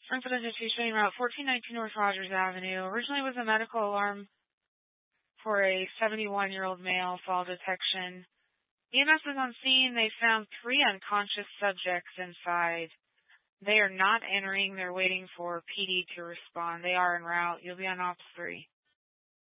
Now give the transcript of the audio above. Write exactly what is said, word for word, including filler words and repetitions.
Springfield Institution, Route fourteen nineteen North Rogers Avenue. Originally was a medical alarm for a seventy-one-year-old male fall detection. E M S was on scene. They found three unconscious subjects inside. They are not entering. They're waiting for P D to respond. They are en route. You'll be on Ops three.